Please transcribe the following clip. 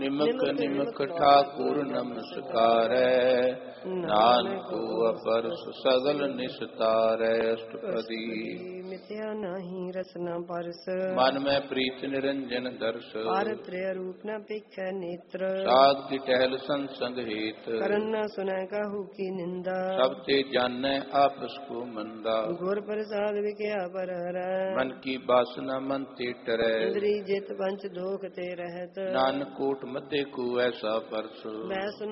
ਨਿਮਕ ਨਿਮਕ ਠਾਕੁਰ ਨਮਸਕਾਰੈ। ਨਾਨਕ ਅਪਰਸ ਸਗਲ ਨਿਸਤਾਰੈ। ਅਸ਼ਟਪਦੀ ਮਿਥਿਆ ਨਾਹੀ ਰਸਨਾ ਪਰਸ। ਮਨ ਮੈਂ ਪ੍ਰੀਤ ਨਿਰੰਜਨ ਦਰਸ। ਹਰ ਤ੍ਰਿਆ ਰੂਪ ਨ ਪੇਖੈ ਨੇਤਰ। ਸਾਧ ਕੀ ਟਹਿਲ ਸੰਸੰਗ ਹੇਤ। ਕਰਨ ਨ ਸੁਨੈ ਕਾਹੂ ਕੀ ਨਿੰਦਾ। ਸਭ ਤੇ ਜਾਣੈ ਆਪਸ ਕੋ ਮੰਦਾ। ਗੁਰ ਪ੍ਰਸਾਦ ਵਿਕਿਆ ਪਰ ਹਰੈ। ਮਨ ਕੀ ਬਾਸਨਾ ਮਨ ਤੇ ਟਰੈ। ਇੰਦਰੀ ਜਿਤ ਪੰਚ ਦੋਖ ਤੇ ਰਹਿਤ। ਨਾਨਕ ਕੋਟ ਮਧੇ ਕੋ ਐਸਾ ਪਰਸ। ਬੈਸ